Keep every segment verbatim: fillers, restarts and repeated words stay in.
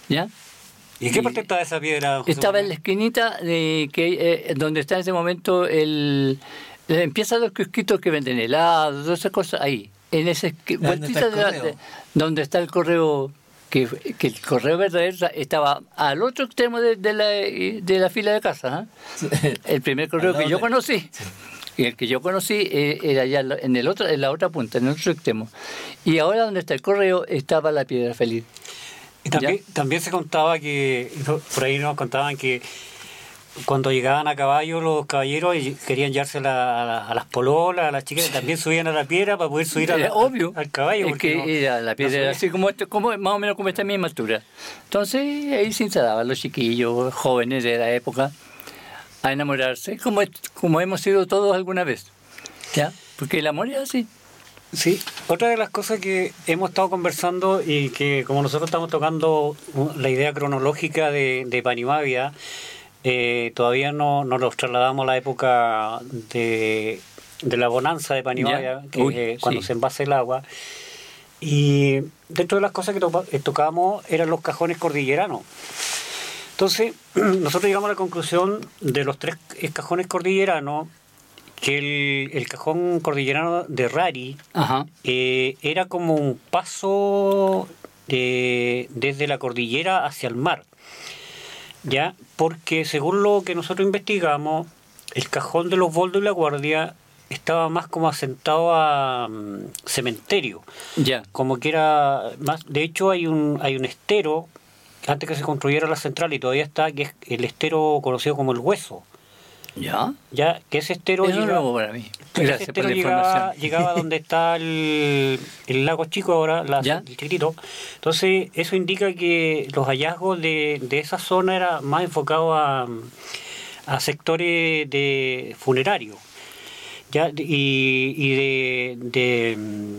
¿ya? ¿Y en qué parte estaba esa piedra, José Estaba Manuel? en la esquinita de que eh, donde está en ese momento el... eh, Empiezan los kiosquitos que venden helados, todas esas cosas, ahí. En ese esqui- ¿Dónde está vueltita el de la- correo? de- donde está el correo, que, que el correo verdadero estaba al otro extremo de, de, la, de la fila de casa. ¿eh? El primer correo Al que lado yo de- conocí. Y el que yo conocí eh, era allá en la- en, el otro, en la otra punta, en el otro extremo. Y ahora donde está el correo estaba la piedra feliz. Y también, ¿Ya? también se contaba que, por ahí nos contaban que cuando llegaban a caballo los caballeros y querían llevarse la- a, la- a las pololas, a las chicas, también subían a la piedra para poder subir a la- Era obvio. al caballo. Es porque que no- era, la piedra no era subía. así como, esto, como más o menos como esta misma altura. Entonces ahí se instalaban los chiquillos, jóvenes de la época, a enamorarse, como, como hemos sido todos alguna vez. ¿Ya? Porque el amor es así. Sí, otra de las cosas que hemos estado conversando y que como nosotros estamos tocando uh, la idea cronológica de, de Panimávida, eh, todavía no, no nos trasladamos a la época de, de la bonanza de Panimávida, Ya. que Uy, eh, cuando sí. se envase el agua. Y dentro de las cosas que to- eh, tocábamos eran los cajones cordilleranos. Entonces, nosotros llegamos a la conclusión de los tres eh, cajones cordilleranos, que el, el cajón cordillerano de Rari Ajá. eh, era como un paso de- desde la cordillera hacia el mar, ¿ya? Porque según lo que nosotros investigamos, el cajón de los Boldos y la Guardia estaba más como asentado a mm, cementerio, Ya. como que era más. De hecho, hay un hay un estero antes que se construyera la central y todavía está, que es el estero conocido como el Hueso, ¿Ya? ya que ese estero Eso es llega- nuevo para mí. ese Gracias por estero la llegaba, información. llegaba donde está el, el lago chico ahora, la, ¿Ya? el chiquitito. Entonces, eso indica que los hallazgos de, de esa zona era más enfocado a, a sectores de funerarios. ¿Ya? Y, y de, de mm,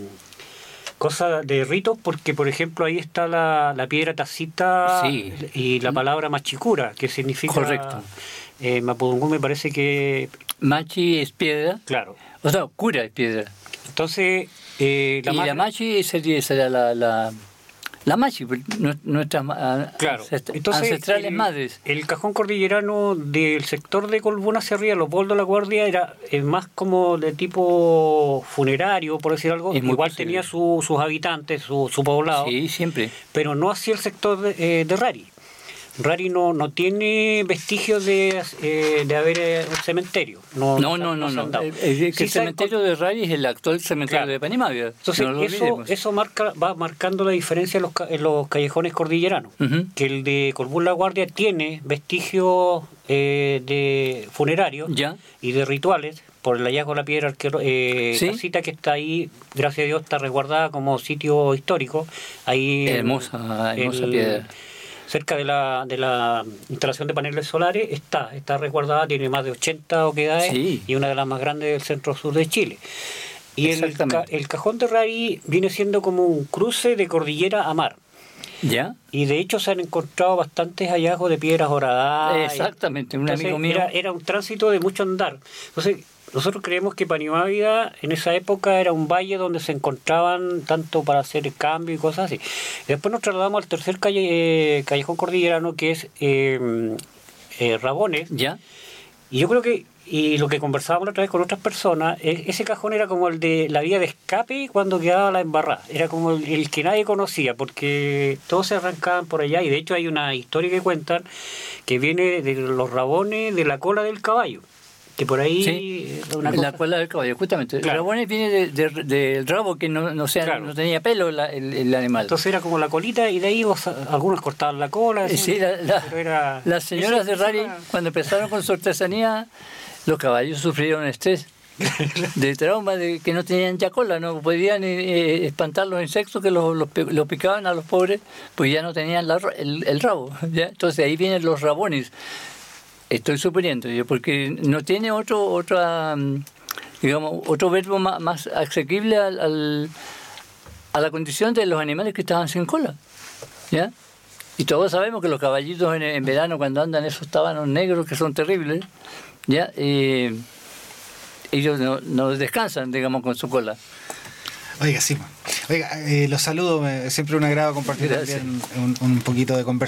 cosas de ritos, porque por ejemplo ahí está la, la piedra tacita Sí. y la palabra machicura, que significa Correcto. eh, Mapudungún, me parece que, Machi es piedra, claro. o sea, cura es piedra. Entonces, eh, la y ma- la machi sería, será la, la, la machi, nu- nuestras ma- claro. ancest- Entonces, ancestrales el, madres. el cajón cordillerano del sector de Colbún hacia arriba, los Boldos de la Guardia, era eh, más como de tipo funerario, por decir algo. Es muy Igual posible. tenía su- sus habitantes, su, su poblado, Sí, siempre. pero no hacia el sector de, eh, de Rari. Rari no, no tiene vestigios de, eh, de haber eh, un cementerio. No, No, no, no, se no. han dado. El, el- que Sí el se han cementerio de Rari es el actual cementerio Claro. de Panimávida. Entonces, no lo eso, olvidemos. eso marca, va marcando la diferencia en los, ca- en los callejones cordilleranos. Ujú. Que el de Colbún La Guardia tiene vestigios eh, de funerarios Ya. y de rituales, por el hallazgo de la piedra arquero, eh, Sí. casita que está ahí, gracias a Dios, está resguardada como sitio histórico. Ahí en- Hermosa, hermosa en- piedra. Cerca de la, de la instalación de paneles solares está, está resguardada, tiene más de ochenta oquedades Sí. y una de las más grandes del centro-sur de Chile. Y el, ca- Exactamente. el cajón de Rari viene siendo como un cruce de cordillera a mar. ¿Ya? Y de hecho se han encontrado bastantes hallazgos de piedras horadas. Exactamente, un Entonces, amigo mío. Era, era un tránsito de mucho andar. Entonces, nosotros creemos que Panimávida en esa época era un valle donde se encontraban tanto para hacer cambio y cosas así. Y después nos trasladamos al tercer calle, eh, callejón cordillerano, que es eh, eh, Rabones. ¿Ya? Y yo creo que, y lo que conversábamos la otra vez con otras personas, e- ese cajón era como el de la vía de escape cuando quedaba la embarrada. Era como el, el que nadie conocía, porque todos se arrancaban por allá. Y de hecho hay una historia que cuentan que viene de los rabones de la cola del caballo. Que por ahí... Sí, eh, una la cosa- cola del caballo, justamente. Claro. El rabones viene de- de- del rabo, que no, no, sea, Claro. no tenía pelo la- el, el animal. Entonces era como la colita y de ahí vos- algunos cortaban la cola. Eh, sí, la- la- pero era- las señoras eso- de eso Rari, era- cuando empezaron con su artesanía, los caballos sufrieron estrés de trauma, de que no tenían ya cola, no podían eh, espantar los insectos que los, los, pe- los picaban a los pobres, pues ya no tenían la ra- el, el rabo. ¿ya? Entonces ahí vienen los rabones. Estoy suponiendo yo, porque no tiene otro, otra, mm, digamos, otro verbo más, más asequible al, al- a la condición de los animales que estaban sin cola, ¿ya? Y todos sabemos que los caballitos en, en verano, cuando andan esos tábanos negros que son terribles, ¿ya? Eh, ellos no, no descansan, digamos, con su cola. Oiga, sí. Oiga, eh, los saludo, me- siempre un agrado compartir Gracias. también un, un poquito de conversación.